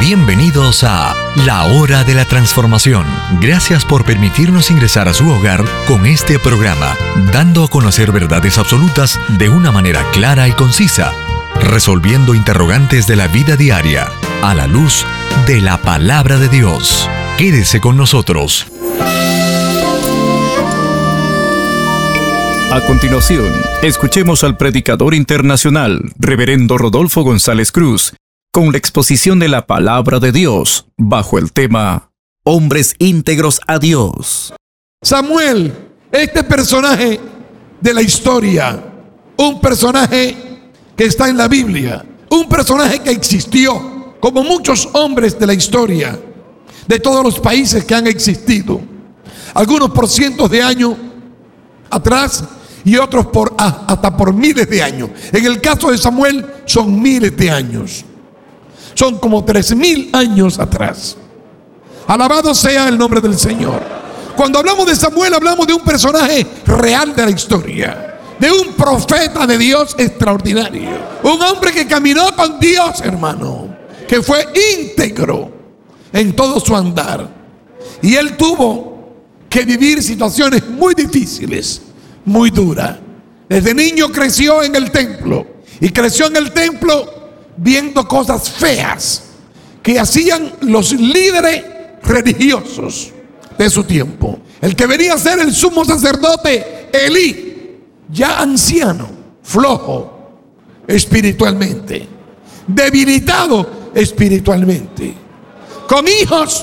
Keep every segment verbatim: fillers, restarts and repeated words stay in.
Bienvenidos a La Hora de la Transformación. Gracias por permitirnos ingresar a su hogar con este programa, dando a conocer verdades absolutas de una manera clara y concisa, resolviendo interrogantes de la vida diaria a la luz de la Palabra de Dios. Quédese con nosotros. A continuación, escuchemos al predicador internacional, Reverendo Rodolfo González Cruz, con la exposición de la Palabra de Dios, bajo el tema Hombres íntegros a Dios. Samuel, este personaje de la historia, un personaje que está en la Biblia, un personaje que existió, como muchos hombres de la historia, de todos los países que han existido, algunos por cientos de años atrás y otros por, hasta por miles de años. En el caso de Samuel son miles de años. Son como tres mil años atrás. Alabado sea el nombre del Señor. Cuando hablamos de Samuel, hablamos de un personaje real de la historia, de un profeta de Dios extraordinario, un hombre que caminó con Dios, hermano, que fue íntegro en todo su andar. Y él tuvo que vivir situaciones muy difíciles, muy duras. Desde niño creció en el templo, y creció en el templo viendo cosas feas que hacían los líderes religiosos de su tiempo. El que venía a ser el sumo sacerdote Elí, ya anciano, flojo espiritualmente, debilitado espiritualmente, con hijos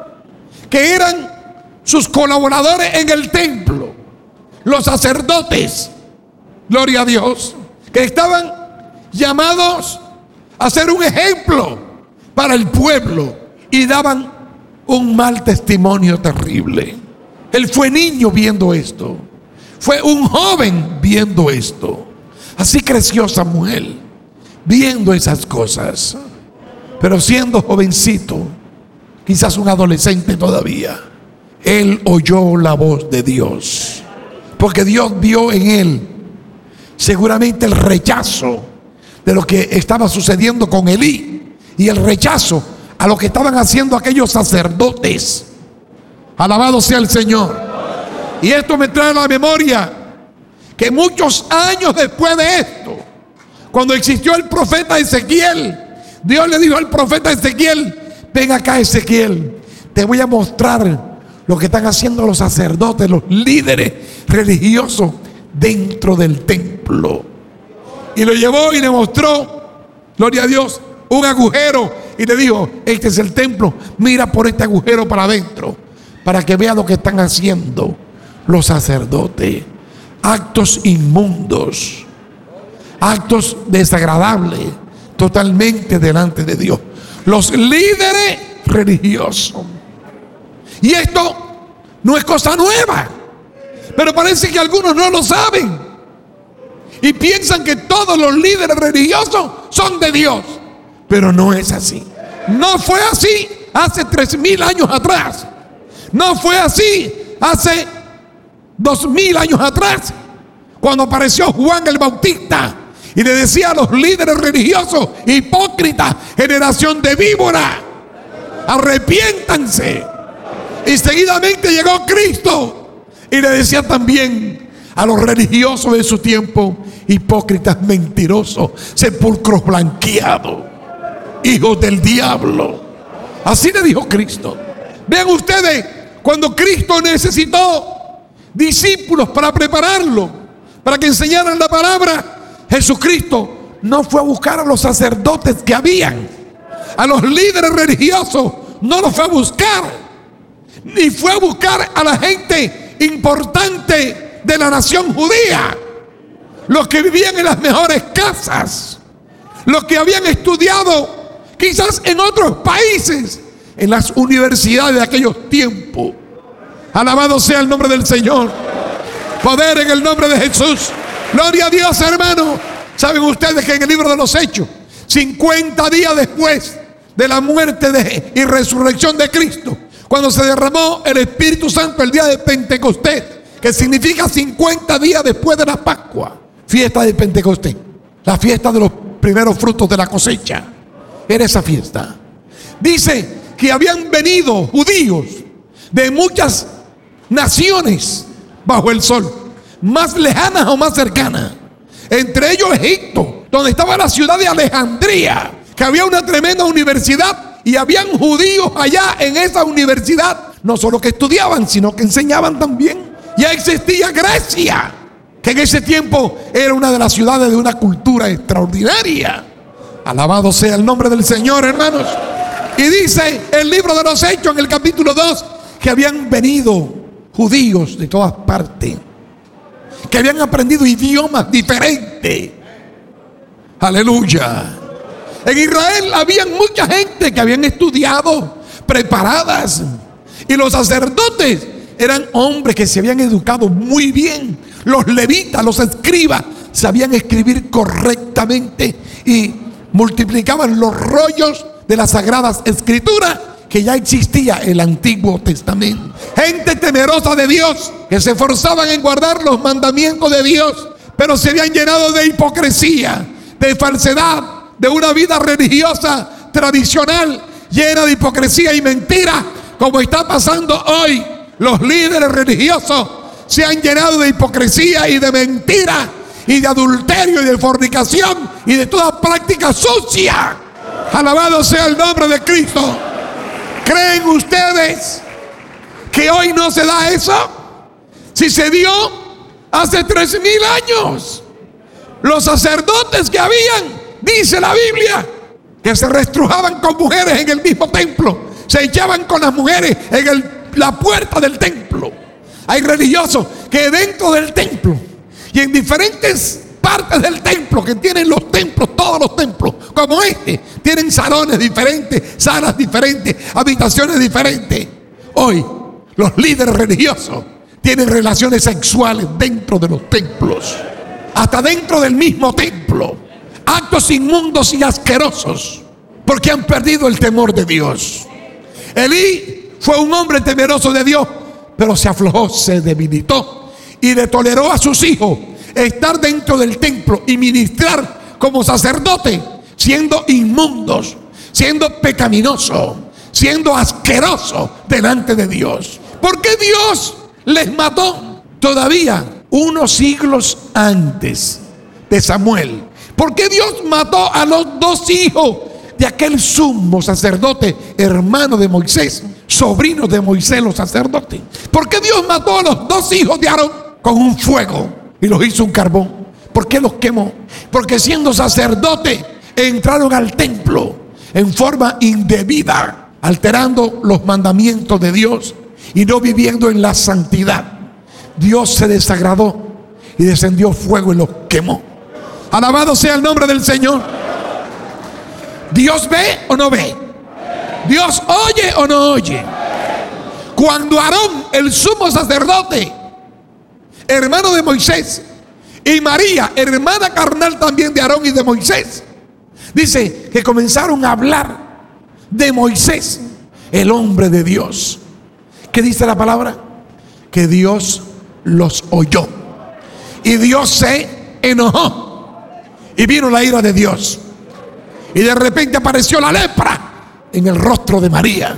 que eran sus colaboradores en el templo, los sacerdotes, gloria a Dios, que estaban llamados a ser un ejemplo para el pueblo, y daban un mal testimonio terrible. Él fue niño viendo esto, fue un joven viendo esto. Así creció Samuel, viendo esas cosas. Pero siendo jovencito, quizás un adolescente todavía, él oyó la voz de Dios, porque Dios vio en él seguramente el rechazo de lo que estaba sucediendo con Elí y el rechazo a lo que estaban haciendo aquellos sacerdotes. Alabado sea el Señor. Y esto me trae a la memoria que muchos años después de esto, cuando existió el profeta Ezequiel, Dios le dijo al profeta Ezequiel: ven acá, Ezequiel, te voy a mostrar lo que están haciendo los sacerdotes, los líderes religiosos dentro del templo. Y lo llevó y le mostró, gloria a Dios, un agujero, y le dijo: este es el templo, mira por este agujero para adentro, para que vea lo que están haciendo los sacerdotes. Actos inmundos, actos desagradables totalmente delante de Dios, los líderes religiosos. Y esto no es cosa nueva, pero parece que algunos no lo saben y piensan que todos los líderes religiosos son de Dios. Pero no es así. No fue así hace tres mil años atrás. No fue así hace dos mil años atrás, cuando apareció Juan el Bautista y le decía a los líderes religiosos: hipócritas, generación de víbora, arrepiéntanse. Y seguidamente llegó Cristo y le decía también a los religiosos de su tiempo: hipócritas, mentirosos, sepulcros blanqueados, hijos del diablo. Así le dijo Cristo. Vean ustedes, cuando Cristo necesitó discípulos para prepararlo, para que enseñaran la palabra, Jesucristo no fue a buscar a los sacerdotes que habían, a los líderes religiosos no los fue a buscar, ni fue a buscar a la gente importante de la nación judía, los que vivían en las mejores casas, los que habían estudiado quizás en otros países, en las universidades de aquellos tiempos. Alabado sea el nombre del Señor. Poder en el nombre de Jesús. Gloria a Dios, hermano. Saben ustedes que en el libro de los Hechos, cincuenta días después de la muerte de, y resurrección de Cristo, cuando se derramó el Espíritu Santo el día de Pentecostés, que significa cincuenta días después de la Pascua, fiesta de Pentecostés, la fiesta de los primeros frutos de la cosecha, era esa fiesta. Dice que habían venido judíos de muchas naciones bajo el sol, más lejanas o más cercanas. Entre ellos Egipto, donde estaba la ciudad de Alejandría, que había una tremenda universidad y habían judíos allá en esa universidad, no solo que estudiaban, sino que enseñaban también. Ya existía Grecia, que en ese tiempo era una de las ciudades de una cultura extraordinaria. Alabado sea el nombre del Señor, hermanos. Y dice el libro de los Hechos en el capítulo dos que habían venido judíos de todas partes, que habían aprendido idiomas diferentes. Aleluya. En Israel habían mucha gente que habían estudiado, preparadas, y los sacerdotes eran hombres que se habían educado muy bien. Los levitas, los escribas, sabían escribir correctamente y multiplicaban los rollos de las sagradas escrituras que ya existía el Antiguo Testamento. Gente temerosa de Dios, que se esforzaban en guardar los mandamientos de Dios, pero se habían llenado de hipocresía, de falsedad, de una vida religiosa tradicional llena de hipocresía y mentira, como está pasando hoy. Los líderes religiosos se han llenado de hipocresía y de mentira y de adulterio y de fornicación y de toda práctica sucia. Alabado sea el nombre de Cristo. ¿Creen ustedes que hoy no se da eso? Si se dio hace tres mil años. Los sacerdotes que habían, dice la Biblia, que se restrujaban con mujeres en el mismo templo, se echaban con las mujeres en el, la puerta del templo. Hay religiosos que dentro del templo y en diferentes partes del templo, que tienen los templos, todos los templos como este, tienen salones diferentes, salas diferentes, habitaciones diferentes. Hoy los líderes religiosos tienen relaciones sexuales dentro de los templos, hasta dentro del mismo templo, actos inmundos y asquerosos, porque han perdido el temor de Dios. Elí fue un hombre temeroso de Dios, pero se aflojó, se debilitó y le toleró a sus hijos estar dentro del templo y ministrar como sacerdote, siendo inmundos, siendo pecaminosos, siendo asquerosos delante de Dios. ¿Por qué Dios les mató todavía unos siglos antes de Samuel? ¿Por qué Dios mató a los dos hijos de aquel sumo sacerdote, hermano de Moisés, sobrino de Moisés los sacerdotes? ¿Por qué Dios mató a los dos hijos de Aarón con un fuego y los hizo un carbón? ¿Por qué los quemó? Porque siendo sacerdote entraron al templo en forma indebida, alterando los mandamientos de Dios y no viviendo en la santidad. Dios se desagradó y descendió fuego y los quemó. Alabado sea el nombre del Señor. ¿Dios ve o no ve? ¿Dios oye o no oye? Cuando Aarón, el sumo sacerdote, hermano de Moisés, y María, hermana carnal también de Aarón y de Moisés, dice que comenzaron a hablar de Moisés, el hombre de Dios. ¿Qué dice la palabra? Que Dios los oyó y Dios se enojó y vino la ira de Dios y de repente apareció la lepra en el rostro de María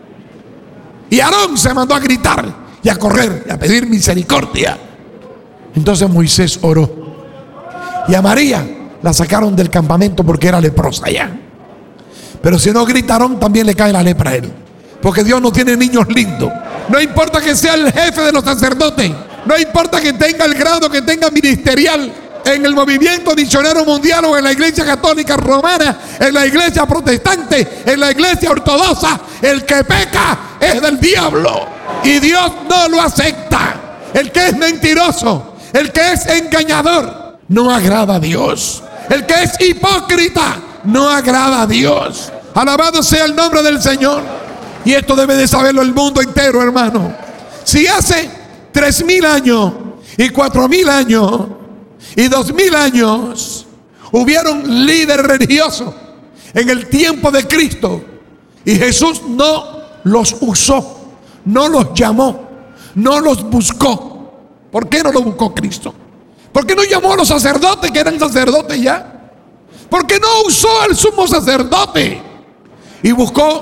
y Aarón se mandó a gritar y a correr y a pedir misericordia. Entonces Moisés oró y a María la sacaron del campamento porque era leprosa ya. Pero si no grita Aarón, también le cae la lepra a él, porque Dios no tiene niños lindos. No importa que sea el jefe de los sacerdotes, no importa que tenga el grado que tenga ministerial en el movimiento misionero mundial o en la iglesia católica romana, en la iglesia protestante, en la iglesia ortodoxa, el que peca es del diablo y Dios no lo acepta. El que es mentiroso, el que es engañador, no agrada a Dios. El que es hipócrita no agrada a Dios. Alabado sea el nombre del Señor. Y esto debe de saberlo el mundo entero, hermano. Si hace tres mil años y cuatro mil años y dos mil años hubieron líderes religiosos en el tiempo de Cristo y Jesús no los usó, no los llamó, no los buscó. ¿Por qué no lo buscó Cristo? ¿Por qué no llamó a los sacerdotes que eran sacerdotes ya? ¿Por qué no usó al sumo sacerdote y buscó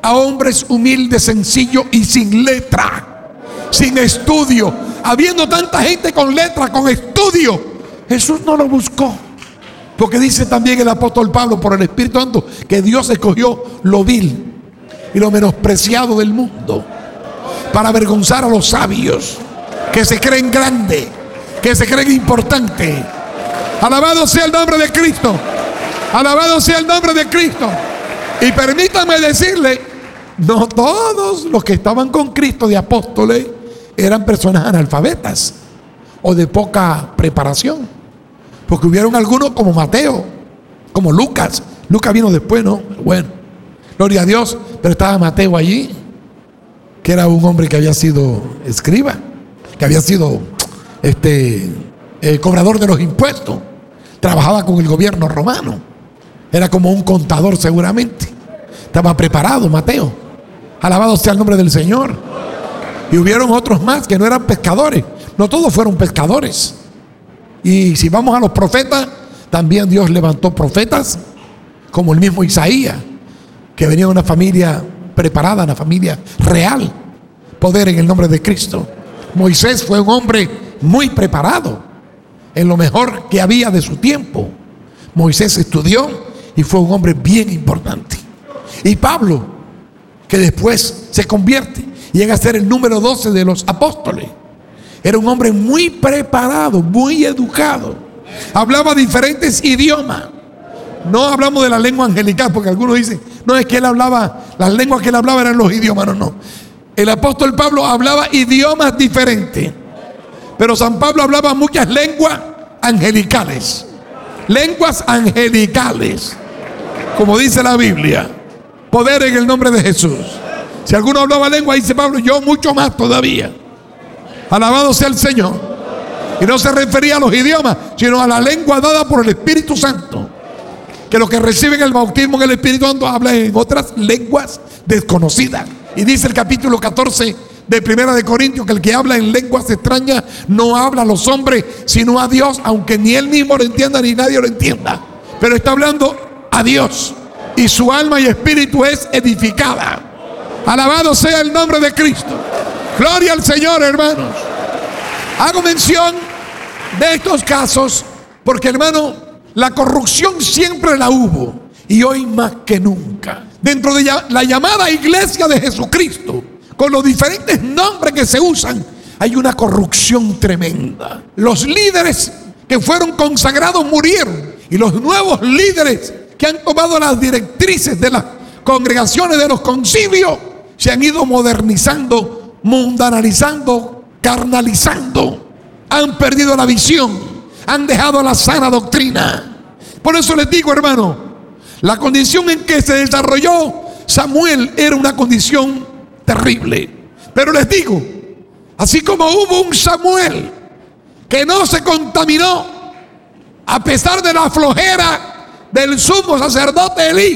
a hombres humildes, sencillos y sin letra, sin estudio. Habiendo tanta gente con letra, con estudio, Jesús no lo buscó. Porque dice también el apóstol Pablo por el Espíritu Santo que Dios escogió lo vil y lo menospreciado del mundo para avergonzar a los sabios que se creen grandes, que se creen importantes. Alabado sea el nombre de Cristo. Alabado sea el nombre de Cristo. Y permítanme decirle, no todos los que estaban con Cristo de apóstoles eran personas analfabetas o de poca preparación. Porque hubieron algunos como Mateo, como Lucas. Lucas vino después, ¿no? Bueno, gloria a Dios. Pero estaba Mateo allí, que era un hombre que había sido escriba, que había sido este, eh, cobrador de los impuestos. Trabajaba con el gobierno romano. Era como un contador seguramente. Estaba preparado Mateo. Alabado sea el nombre del Señor. Y hubieron otros más que no eran pescadores. No todos fueron pescadores. Y si vamos a los profetas, también Dios levantó profetas como el mismo Isaías, que venía de una familia preparada, una familia real. Poder en el nombre de Cristo. Moisés fue un hombre muy preparado, en lo mejor que había de su tiempo. Moisés estudió y fue un hombre bien importante. Y Pablo, que después se convierte, llega a ser el número doce de los apóstoles. Era un hombre muy preparado, muy educado. Hablaba diferentes idiomas. No hablamos de la lengua angelical, porque algunos dicen, no, es que él hablaba, las lenguas que él hablaba eran los idiomas. No, no. El apóstol Pablo hablaba idiomas diferentes. Pero San Pablo hablaba muchas lenguas angelicales. Lenguas angelicales. Como dice la Biblia. Poder en el nombre de Jesús. Si alguno hablaba lengua, dice Pablo, yo mucho más todavía. Alabado sea el Señor. Y no se refería a los idiomas, sino a la lengua dada por el Espíritu Santo. Que los que reciben el bautismo en el Espíritu Santo hablan en otras lenguas desconocidas. Y dice el capítulo catorce de Primera de Corintios que el que habla en lenguas extrañas no habla a los hombres, sino a Dios, aunque ni él mismo lo entienda ni nadie lo entienda. Pero está hablando a Dios. Y su alma y espíritu es edificada. Alabado sea el nombre de Cristo. Gloria al Señor, hermanos. Hago mención de estos casos porque, hermano, la corrupción siempre la hubo y hoy más que nunca. Dentro de la llamada iglesia de Jesucristo, con los diferentes nombres que se usan, hay una corrupción tremenda. Los líderes que fueron consagrados murieron y los nuevos líderes que han tomado las directrices de las congregaciones de los concilios se han ido modernizando, mundanalizando, carnalizando. Han perdido la visión, han dejado la sana doctrina. Por eso les digo, hermano, la condición en que se desarrolló Samuel era una condición terrible. Pero les digo, así como hubo un Samuel que no se contaminó a pesar de la flojera del sumo sacerdote Elí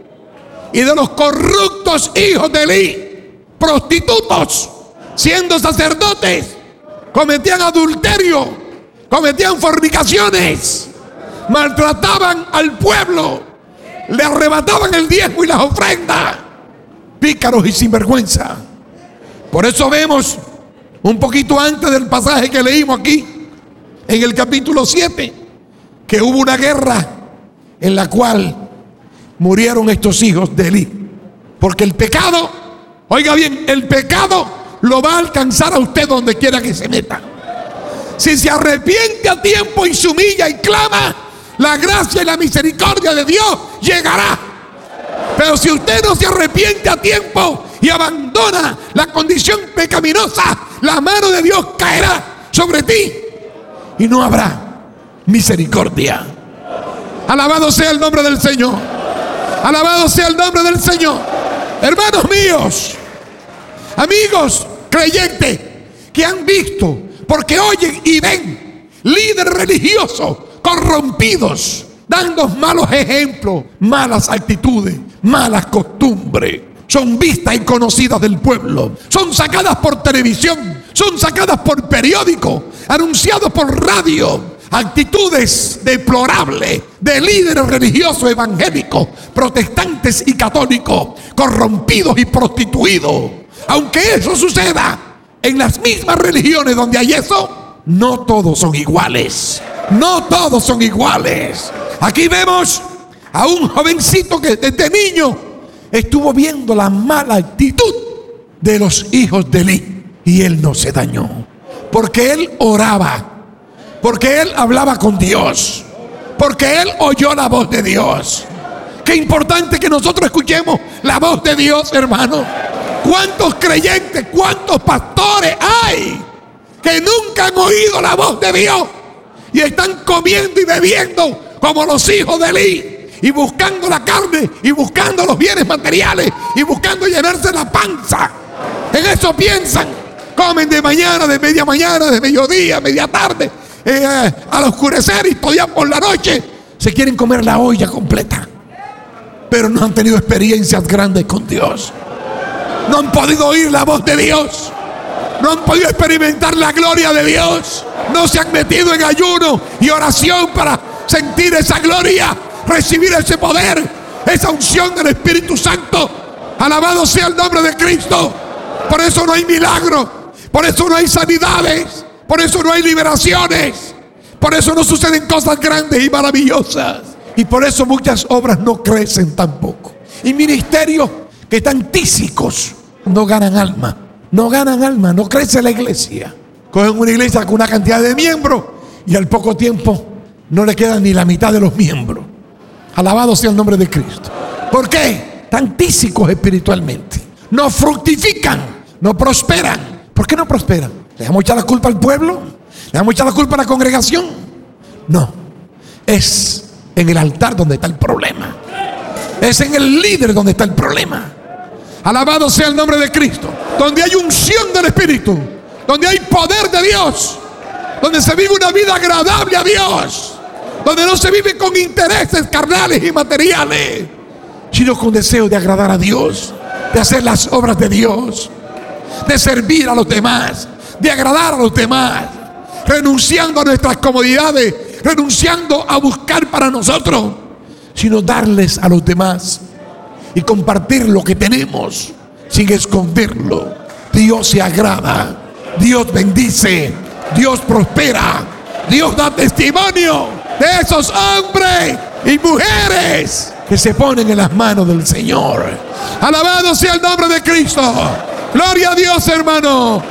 y de los corruptos hijos de Elí, prostitutos, siendo sacerdotes, cometían adulterio, cometían fornicaciones, maltrataban al pueblo, le arrebataban el diezmo y las ofrendas, pícaros y sinvergüenza. Por eso vemos un poquito antes del pasaje que leímos aquí, en el capítulo siete, que hubo una guerra en la cual murieron estos hijos de Elí. Porque el pecado, oiga bien, el pecado lo va a alcanzar a usted donde quiera que se meta. Si se arrepiente a tiempo y se humilla y clama, la gracia y la misericordia de Dios llegará. Pero si usted no se arrepiente a tiempo y abandona la condición pecaminosa, la mano de Dios caerá sobre ti y no habrá misericordia. Alabado sea el nombre del Señor. Alabado sea el nombre del Señor. Hermanos míos, amigos creyentes que han visto, porque oyen y ven líderes religiosos corrompidos, dando malos ejemplos, malas actitudes, malas costumbres. Son vistas y conocidas del pueblo. Son sacadas por televisión, son sacadas por periódico, anunciados por radio, actitudes deplorables de líderes religiosos evangélicos, protestantes y católicos, corrompidos y prostituidos. Aunque eso suceda en las mismas religiones donde hay eso, no todos son iguales. No todos son iguales. Aquí vemos a un jovencito que desde niño estuvo viendo la mala actitud de los hijos de Elí, y él no se dañó, porque él oraba, porque él hablaba con Dios, porque él oyó la voz de Dios. Qué importante que nosotros escuchemos la voz de Dios, hermano. ¿Cuántos creyentes, cuántos pastores hay que nunca han oído la voz de Dios y están comiendo y bebiendo como los hijos de Elí, y buscando la carne y buscando los bienes materiales y buscando llenarse la panza? En eso piensan. Comen de mañana, de media mañana, de mediodía, media tarde, eh, al oscurecer, y todavía por la noche se quieren comer la olla completa, pero no han tenido experiencias grandes con Dios. No han podido oír la voz de Dios, no han podido experimentar la gloria de Dios, no se han metido en ayuno y oración para sentir esa gloria, recibir ese poder, esa unción del Espíritu Santo. Alabado sea el nombre de Cristo. Por eso no hay milagro, por eso no hay sanidades, por eso no hay liberaciones, por eso no suceden cosas grandes y maravillosas, y por eso muchas obras no crecen tampoco. Y ministerios que están tísicos no ganan alma, no ganan alma, no crece la iglesia. Cogen una iglesia con una cantidad de miembros y al poco tiempo no le quedan ni la mitad de los miembros. Alabado sea el nombre de Cristo. ¿Por qué? Tan tísicos espiritualmente, no fructifican, no prosperan. ¿Por qué no prosperan? ¿Le damos echar la culpa al pueblo? ¿Le damos echar la culpa a la congregación? No, es en el altar donde está el problema, es en el líder donde está el problema. Alabado sea el nombre de Cristo. Donde hay unción del Espíritu, donde hay poder de Dios, donde se vive una vida agradable a Dios, donde no se vive con intereses carnales y materiales, sino con deseo de agradar a Dios, de hacer las obras de Dios, de servir a los demás, de agradar a los demás, renunciando a nuestras comodidades, renunciando a buscar para nosotros, sino darles a los demás y compartir lo que tenemos sin esconderlo. Dios se agrada, Dios bendice, Dios prospera, Dios da testimonio de esos hombres y mujeres que se ponen en las manos del Señor. Alabado sea el nombre de Cristo. Gloria a Dios, hermano.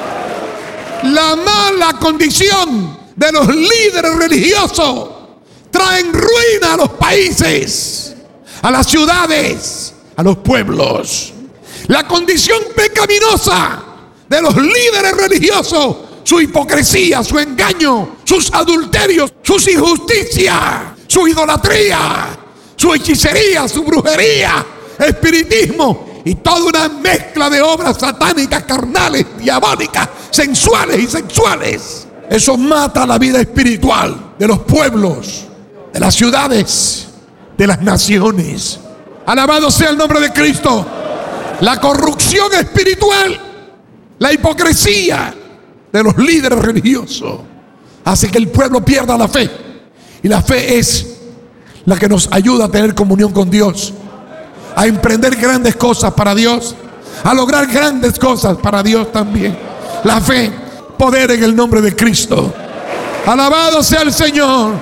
La mala condición de los líderes religiosos traen ruina a los países, a las ciudades, a los pueblos. La condición pecaminosa de los líderes religiosos, su hipocresía, su engaño, sus adulterios, sus injusticias, su idolatría, su hechicería, su brujería, espiritismo y toda una mezcla de obras satánicas, carnales, diabólicas, sensuales y sexuales. Eso mata la vida espiritual de los pueblos, de las ciudades, de las naciones. Alabado sea el nombre de Cristo. La corrupción espiritual, la hipocresía de los líderes religiosos hace que el pueblo pierda la fe. Y la fe es la que nos ayuda a tener comunión con Dios, a emprender grandes cosas para Dios, a lograr grandes cosas para Dios también. La fe, poder en el nombre de Cristo. Alabado sea el Señor.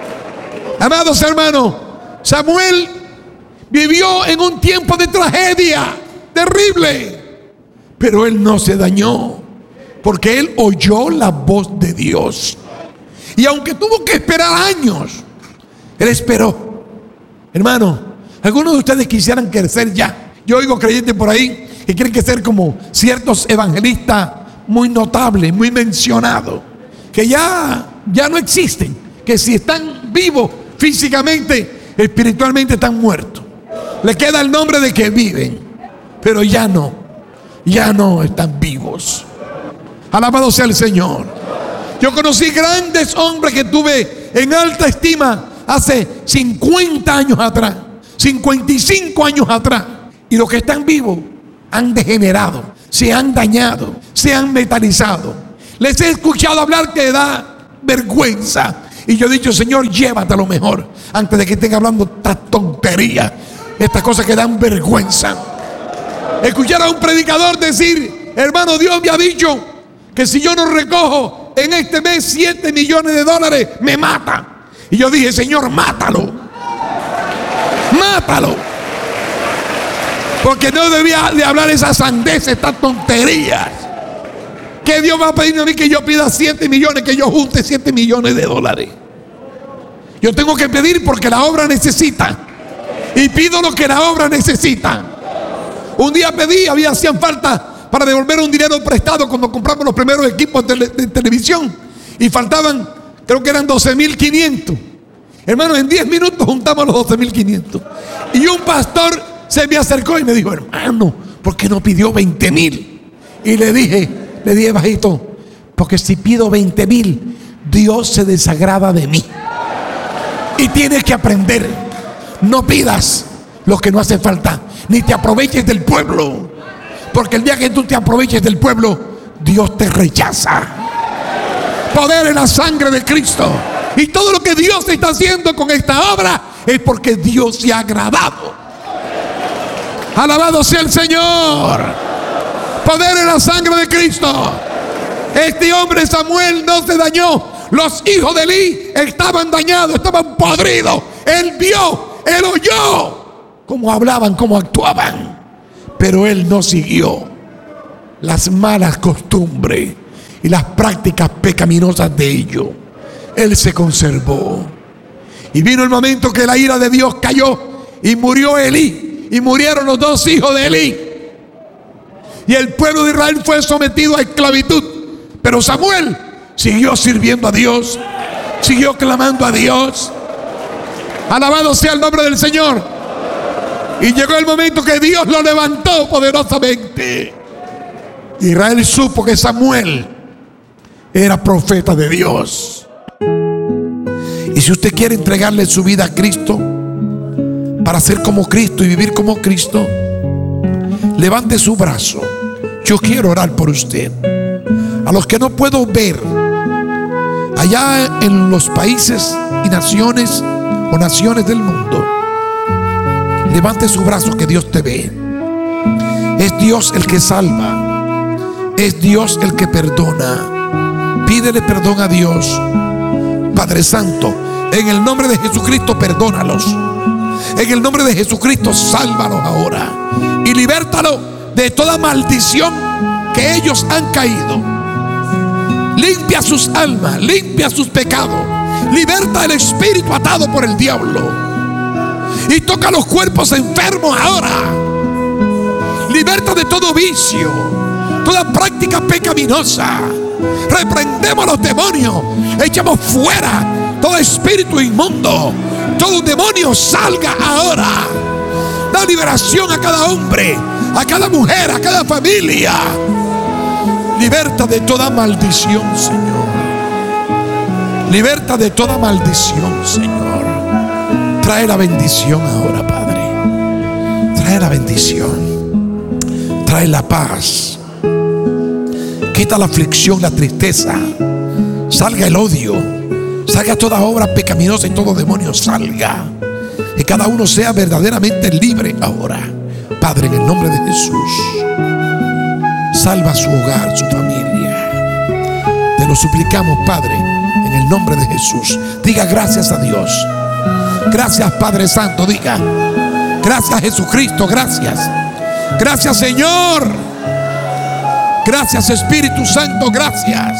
Amados hermanos, Samuel vivió en un tiempo de tragedia terrible, pero él no se dañó, porque él oyó la voz de Dios. Y aunque tuvo que esperar años, él esperó. Hermano, algunos de ustedes quisieran crecer ya. Yo oigo creyentes por ahí que quieren crecer como ciertos evangelistas muy notables, muy mencionados, que ya, ya no existen, que si están vivos físicamente, espiritualmente están muertos. Le queda el nombre de que viven, pero ya no, ya no están vivos. Alabado sea el Señor. Yo conocí grandes hombres que tuve en alta estima hace cincuenta años atrás, cincuenta y cinco años atrás, y los que están vivos han degenerado, se han dañado, se han metalizado. Les he escuchado hablar que da vergüenza Y yo he dicho, Señor, llévatelo mejor antes de que estén hablando esta tontería, estas cosas que dan vergüenza. Escuchar a un predicador decir, hermano, Dios me ha dicho que si yo no recojo en este mes siete millones de dólares, me mata. Y yo dije, Señor, mátalo. Mátalo. Porque no debía de hablar esas sandeces, estas tonterías. Que Dios va a pedirme a mí que yo pida siete millones, que yo junte siete millones de dólares. Yo tengo que pedir porque la obra necesita. Y pido lo que la obra necesita. Un día pedí, había hacían falta para devolver un dinero prestado cuando compramos los primeros equipos de, tele, de televisión. Y faltaban, creo que eran doce mil quinientos. Hermano, en diez minutos juntamos los doce mil quinientos. Y un pastor se me acercó y me dijo, hermano, ¿por qué no pidió veinte mil? Y le dije, le dije bajito, porque si pido veinte mil, Dios se desagrada de mí. Y tienes que aprender, no pidas lo que no hace falta, ni te aproveches del pueblo, porque el día que tú te aproveches del pueblo, Dios te rechaza. Poder en la sangre de Cristo. Y todo lo que Dios está haciendo con esta obra es porque Dios se ha agradado. Alabado sea el Señor. Poder en la sangre de Cristo. Este hombre Samuel no se dañó. Los hijos de Elí estaban dañados, estaban podridos. Él vio, él oyó cómo hablaban, cómo actuaban. Pero él no siguió las malas costumbres y las prácticas pecaminosas de ellos. Él se conservó. Y vino el momento que la ira de Dios cayó y murió Elí. Y murieron los dos hijos de Elí. Y el pueblo de Israel fue sometido a esclavitud. Pero Samuel siguió sirviendo a Dios, siguió clamando a Dios. Alabado sea el nombre del Señor. Y llegó el momento que Dios lo levantó poderosamente. Israel supo que Samuel era profeta de Dios. Y si usted quiere entregarle su vida a Cristo, para ser como Cristo y vivir como Cristo, levante su brazo. Yo quiero orar por usted. A los que no puedo ver, allá en los países y naciones o naciones del mundo, levante su brazo, que Dios te ve. Es Dios el que salva, es Dios el que perdona. Pídele perdón a Dios. Padre Santo, en el nombre de Jesucristo, perdónalos. En el nombre de Jesucristo, sálvalos ahora y libértalos de toda maldición que ellos han caído. Limpia sus almas, limpia sus pecados, liberta el espíritu atado por el diablo y toca los cuerpos enfermos ahora. Liberta de todo vicio, toda práctica pecaminosa. Reprendemos a los demonios, echamos fuera todo espíritu inmundo. Todo demonio salga ahora. Da liberación a cada hombre, a cada mujer, a cada familia. Liberta de toda maldición, Señor. Liberta de toda maldición, Señor. Trae la bendición ahora, Padre. Trae la bendición. Trae la paz. Quita la aflicción, la tristeza. Salga el odio. Salga toda obra pecaminosa y todo demonio salga. Que cada uno sea verdaderamente libre ahora. Padre, en el nombre de Jesús, salva su hogar, su familia. Te lo suplicamos, Padre, en el nombre de Jesús. Diga gracias a Dios. Gracias, Padre Santo. Diga gracias, Jesucristo. Gracias. Gracias, Señor. Gracias, Espíritu Santo. Gracias.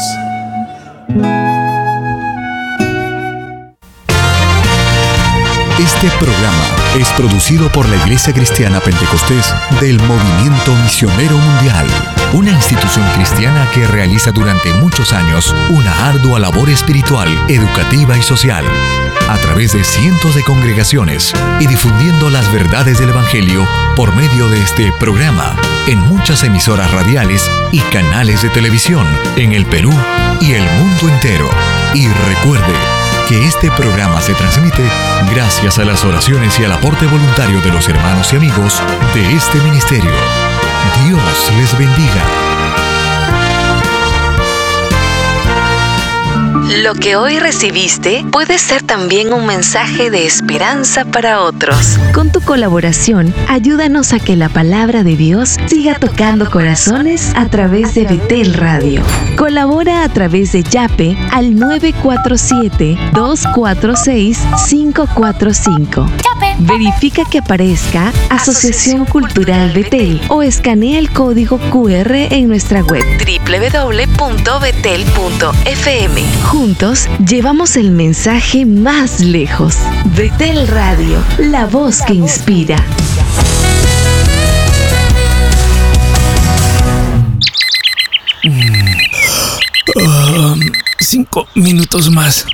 Este programa es producido por la Iglesia Cristiana Pentecostés del Movimiento Misionero Mundial, una institución cristiana que realiza durante muchos años una ardua labor espiritual, educativa y social, a través de cientos de congregaciones y difundiendo las verdades del Evangelio por medio de este programa en muchas emisoras radiales y canales de televisión en el Perú y el mundo entero. Y recuerde que este programa se transmite gracias a las oraciones y al aporte voluntario de los hermanos y amigos de este ministerio. Dios les bendiga. Lo que hoy recibiste puede ser también un mensaje de esperanza para otros. Con tu colaboración, ayúdanos a que la palabra de Dios siga tocando corazones a través de Betel Radio. Colabora a través de Yape al nueve cuatro siete, dos cuatro seis, cinco cuatro cinco. Verifica que aparezca Asociación Cultural Betel o escanea el código cu erre en nuestra web doble u doble u doble u punto betel punto efe eme. Juntos llevamos el mensaje más lejos. Betel Radio, la voz que inspira. Uh, cinco minutos más.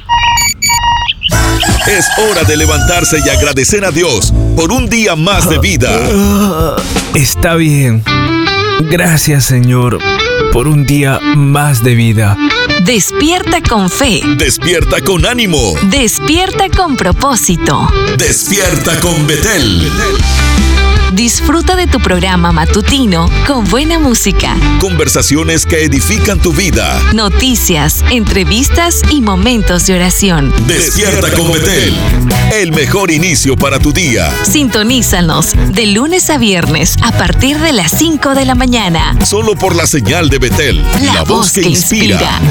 Es hora de levantarse y agradecer a Dios por un día más de vida. Uh, está bien. Gracias, Señor, por un día más de vida. Despierta con fe. Despierta con ánimo. Despierta con propósito. Despierta con Betel. Disfruta de tu programa matutino con buena música, conversaciones que edifican tu vida, noticias, entrevistas y momentos de oración. Despierta con Betel, el mejor inicio para tu día. Sintonízanos de lunes a viernes a partir de las cinco de la mañana. Solo por la señal de Betel, la, la voz que, que inspira. inspira.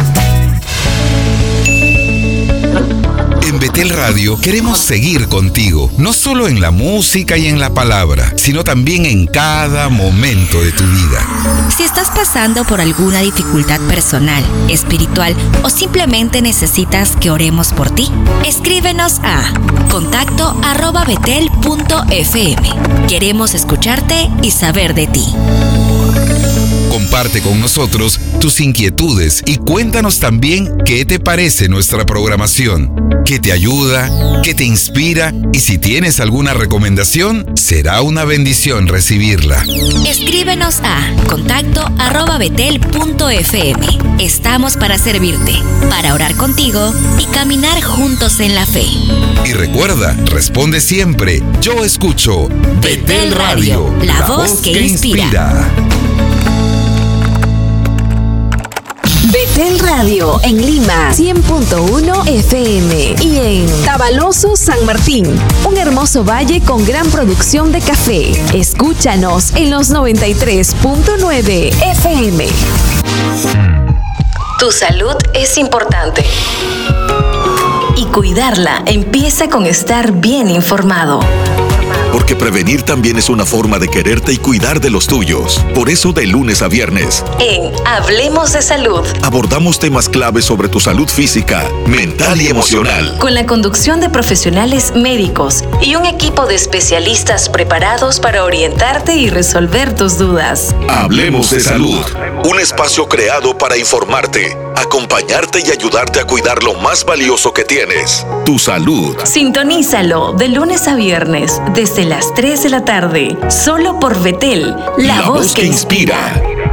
En Betel Radio queremos seguir contigo, no solo en la música y en la palabra, sino también en cada momento de tu vida. Si estás pasando por alguna dificultad personal, espiritual o simplemente necesitas que oremos por ti, escríbenos a contacto arroba betel punto efe eme. Queremos escucharte y saber de ti. Comparte con nosotros tus inquietudes y cuéntanos también qué te parece nuestra programación, qué te ayuda, qué te inspira y si tienes alguna recomendación, será una bendición recibirla. Escríbenos a contacto arroba betel punto efe eme. Estamos para servirte, para orar contigo y caminar juntos en la fe. Y recuerda, responde siempre, yo escucho Betel Radio, la, la voz, voz que, que inspira. inspira. Betel Radio en Lima cien punto uno efe eme y en Tabaloso, San Martín, un hermoso valle con gran producción de café. Escúchanos en los noventa y tres punto nueve efe eme. Tu salud es importante y cuidarla empieza con estar bien informado. Porque prevenir también es una forma de quererte y cuidar de los tuyos. Por eso, de lunes a viernes, en Hablemos de Salud, abordamos temas claves sobre tu salud física, mental y emocional. Con la conducción de profesionales médicos y un equipo de especialistas preparados para orientarte y resolver tus dudas. Hablemos de Salud, un espacio creado para informarte, acompañarte y ayudarte a cuidar lo más valioso que tienes, tu salud. Sintonízalo de lunes a viernes desde las tres de la tarde, solo por Betel, la, la voz, voz que, que inspira. inspira.